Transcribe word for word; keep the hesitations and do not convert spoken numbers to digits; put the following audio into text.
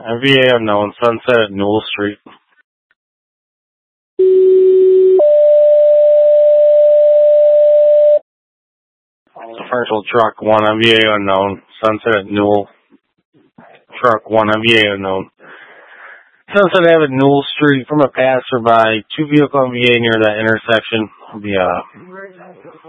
M V A unknown, Sunset at Newell Street. Commercial truck one, M V A unknown, Sunset at Newell. Truck one, M V A unknown. Sunset Avenue, Newell Street, from a passerby, two vehicle M V A near that intersection. The, uh,